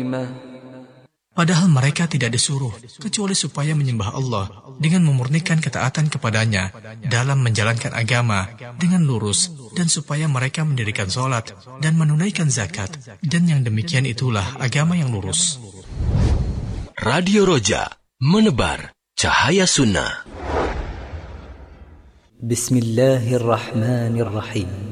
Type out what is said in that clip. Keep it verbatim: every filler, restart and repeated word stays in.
Padahal mereka tidak disuruh kecuali supaya menyembah Allah dengan memurnikan ketaatan kepadanya dalam menjalankan agama dengan lurus, dan supaya mereka mendirikan sholat dan menunaikan zakat, dan yang demikian itulah agama yang lurus. Radio Roja, menebar cahaya sunnah. Bismillahirrahmanirrahim.